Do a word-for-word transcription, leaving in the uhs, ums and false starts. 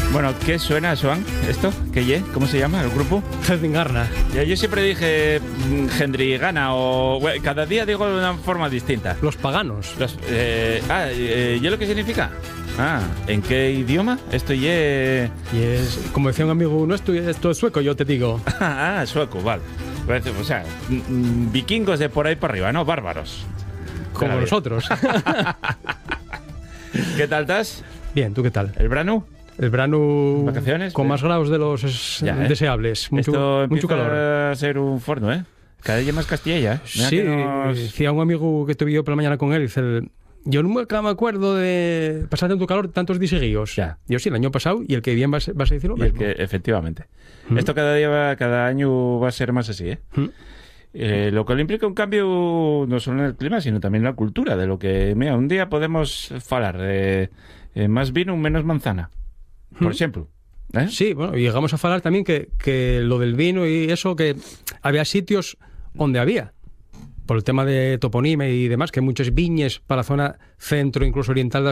Bueno, ¿qué suena, Joan? ¿Esto? ¿Qué ye? ¿Cómo se llama el grupo? Hendingarna. Ya, yo siempre dije mm, Hendrigana o... bueno, cada día digo de una forma distinta. Los paganos. Los, eh, ah, eh, ¿y lo que significa? Ah, ¿en qué idioma? Esto ye... Y es, como decía un amigo nuestro, esto es sueco, yo te digo. ah, sueco, vale. O sea, mm, vikingos de por ahí para arriba, ¿no? Bárbaros. Como nosotros. ¿Qué tal estás? Bien, ¿tú qué tal? ¿El verano? El verano ¿Vacaciones? con más grados de los es, ya, ¿eh? deseables. Mucho, Esto mucho calor. a ser un forno, ¿eh? Cada día más Castilla, ¿eh? Mira Sí, nos... decía un amigo que estuve yo por la mañana con él, dice, el, yo nunca me acuerdo de pasar tanto calor tantos días seguidos. Ya. Yo sí, el año pasado, y el que bien vas, vas a decir lo Y el mismo. que, efectivamente. ¿Mm? Esto cada día, va, cada año va a ser más así, ¿eh? ¿Mm? Eh, lo cual implica un cambio no solo en el clima, sino también en la cultura, de lo que, mira, un día podemos falar de eh, más vino, menos manzana, por ¿Mm? ejemplo. ¿Eh? Sí, bueno, y llegamos a hablar también que, que lo del vino y eso, que había sitios donde había, por el tema de toponimia y demás, que muchas viñes para la zona centro, incluso oriental